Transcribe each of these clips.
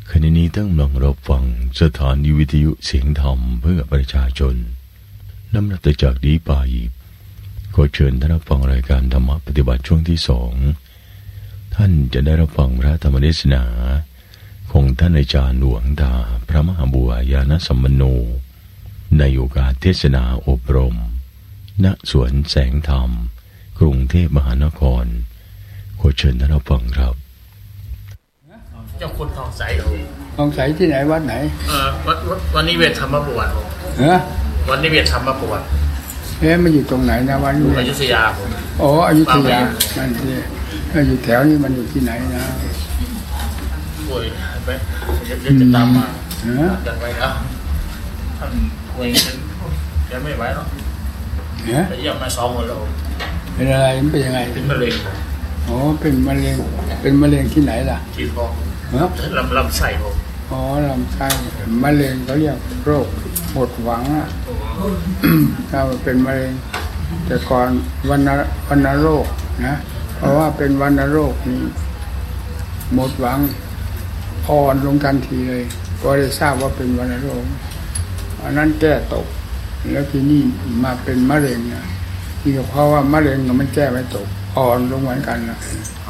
ขณะนี้ตั้งลองรับฟังสถานีวิทยุเสียงธรรมเพื่อประชาชนลำดับจากนี้ไปขอเชิญท่านรับฟังรายการธรรมปฏิบัติช่วงที่2ท่านจะได้รับฟังพระธรรมเทศนาของท่านอาจารย์หลวงตาพระมหาบัวยานสัมปันโนในโอกาสเทศนาอบรมณสวนแสงธรรมกรุงเทพมหานครขอเชิญท่านรับฟังครับเจ้าคุณทองใสที่ไหนวัดไหนวันนี้เวทธรรมบวชวันนี้เวทธรรมบวชมันอยู่ตรงไหนนะวันนี้อยุธยาผมอ๋ออยุธยานั่นสิอยู่แถวนี้มันอยู่ที่ไหนนะป่วยไปจะตามมาจัดไว้ครับท่านป่วยจะไม่ไหวหรอกไปเยี่ยมมา2 คนแล้วเป็นอะไรเป็นยังไงเป็นมะเร็งอ๋อเป็นมะเร็งที่ไหนล่ะที่ท้องลำไส้ผมอ๋อลำไส้มะเร็งเขาเรียกโรคหมดหวังอ่ะถ้าเป็นมะเร็งแต่ก่อนวัณโรคนะเพราะว่าเป็นวัณโรคนี่หมดหวังอ่อนลงทันทีเลยก็ได้ทราบว่าเป็นวัณโรคอันนั้นแก้ตกแล้วทีนี้มาเป็นมะเร็งนะนี่ก็เพราะว่ามะเร็งมันแก้ไม่ตกอ่อนลงเหมือนกันนะ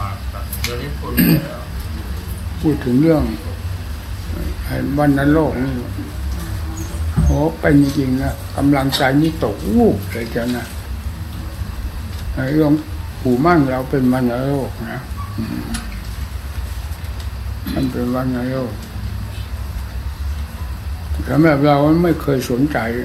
พูดถึงเรื่องวัณโรคนี่โอ้เป็นจริงนะกำลังใจนี่ตกวูบเลยเจ้านะเรื่องปู่มั่งเราเป็นวัณโรคนะมันเป็นวัณโรคสำหรับเราไม่เคยสนใจ